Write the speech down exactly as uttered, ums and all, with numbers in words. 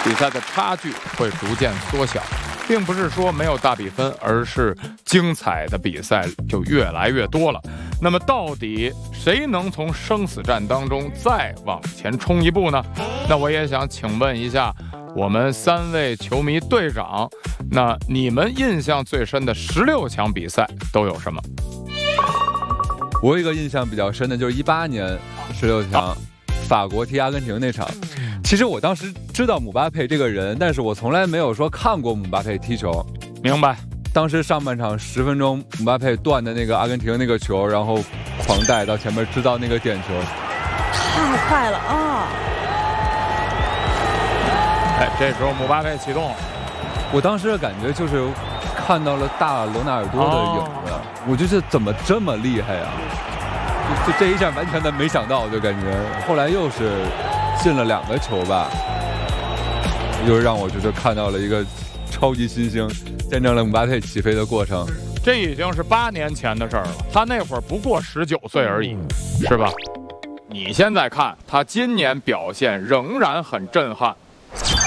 比赛的差距会逐渐缩小，并不是说没有大比分，而是精彩的比赛就越来越多了。那么到底谁能从生死战当中再往前冲一步呢？那我也想请问一下我们三位球迷队长，那你们印象最深的十六强比赛都有什么？ 我有一个印象比较深的就是一八年十六强、啊、法国踢阿根廷那场。其实我当时知道姆巴佩这个人，但是我从来没有说看过姆巴佩踢球。 明白。 当时上半场十分钟，姆巴佩断的那个阿根廷那个球，然后狂带到前面制造那个点球， 太快了啊！ 哎，这时候姆巴佩启动了。 我当时的感觉就是看到了大罗纳尔多的影子，哦、我觉得怎么这么厉害啊！就这一下完全的没想到，就感觉后来又是进了两个球吧，又让我觉得看到了一个超级新星，见证了姆巴佩起飞的过程。 这已经是八年前的事儿了，他那会儿不过十九岁而已，是吧？你现在看他今年表现仍然很震撼。